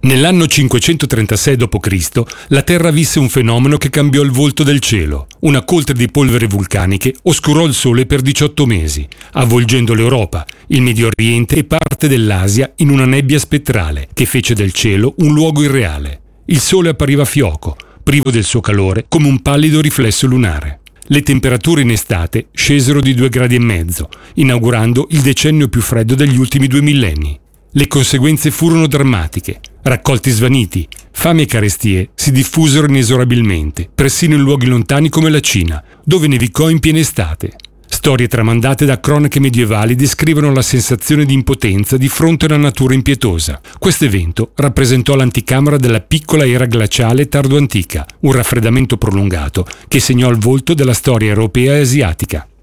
Nell'anno 536 d.C. la Terra visse un fenomeno che cambiò il volto del cielo. Una coltre di polvere vulcaniche oscurò il Sole per 18 mesi, avvolgendo l'Europa, il Medio Oriente e parte dell'Asia in una nebbia spettrale che fece del cielo un luogo irreale. Il Sole appariva fioco, privo del suo calore, come un pallido riflesso lunare. Le temperature in estate scesero di 2,5 gradi, inaugurando il decennio più freddo degli ultimi 2 millenni. Le conseguenze furono drammatiche. Raccolti svaniti, fame e carestie si diffusero inesorabilmente, persino in luoghi lontani come la Cina, dove nevicò in piena estate. Storie tramandate da cronache medievali descrivono la sensazione di impotenza di fronte a una natura impietosa. Questo evento rappresentò l'anticamera della piccola era glaciale tardo-antica, un raffreddamento prolungato che segnò il volto della storia europea e asiatica.